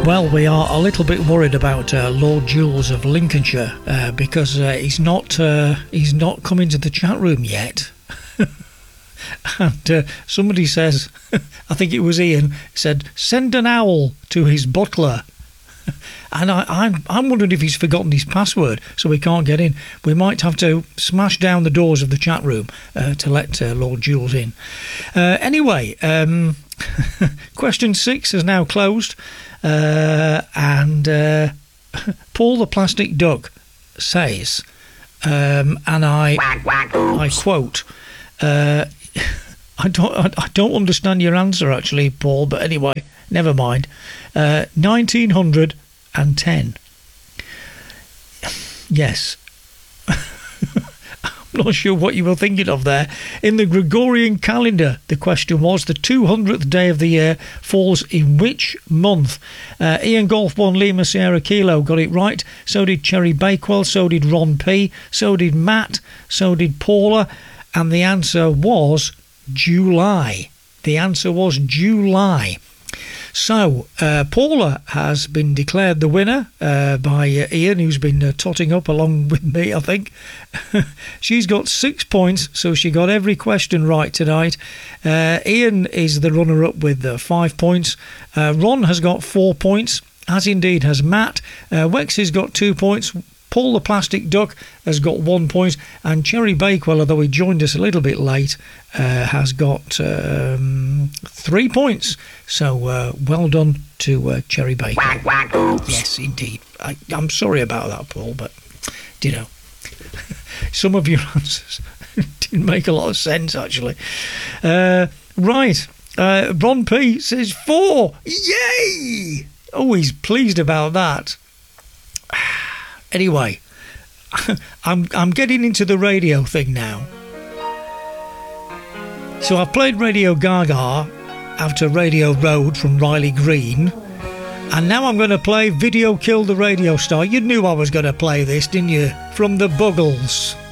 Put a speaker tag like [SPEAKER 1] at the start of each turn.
[SPEAKER 1] Well, we are a little bit worried about Lord Jules of Lincolnshire because he's not come into the chat room yet. And somebody says, I think it was Ian, said, send an owl to his butler. And I'm wondering if he's forgotten his password, so we can't get in. We might have to smash down the doors of the chat room to let Lord Jules in. Anyway, question 6 is now closed. And Paul the Plastic Duck says, and I quote, I don't understand your answer actually, Paul, but anyway, never mind. 1910. Yes. I'm not sure what you were thinking of there. In the Gregorian calendar, the question was, the 200th day of the year falls in which month? Ian Golf 1 Lima Sierra Kilo got it right. So did Cherry Bakewell. So did Ron P. So did Matt. So did Paula. And the answer was July. The answer was July. So, Paula has been declared the winner by Ian, who's been totting up along with me, I think. She's got 6 points, so she got every question right tonight. Ian is the runner-up with 5 points. Ron has got 4 points, as indeed has Matt. Wex has got 2 points. Paul the Plastic Duck has got 1 point, and Cherry Bakewell, although he joined us a little bit late, has got 3 points. So well done to Cherry Bakewell. Yes, indeed. I'm sorry about that, Paul, but you know, some of your answers didn't make a lot of sense actually. Right, Ron P says 4. Yay! Oh, he's pleased about that. Anyway, I'm getting into the radio thing now. So I've played Radio Gaga after Radio Road from Riley Green, and now I'm going to play Video Killed the Radio Star. You knew I was going to play this, didn't you? From the Buggles.